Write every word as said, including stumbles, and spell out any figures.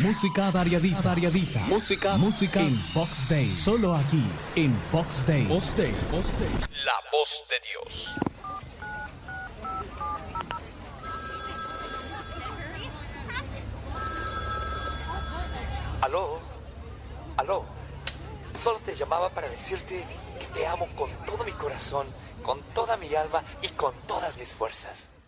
música variadita, variadita. Música, música en Vox Day. Solo aquí en Vox Day. Vox Day, Vox Day. La voz de Dios. Aló, aló. Solo te llamaba para decirte que te amo con todo mi corazón, con toda mi alma y con todas mis fuerzas.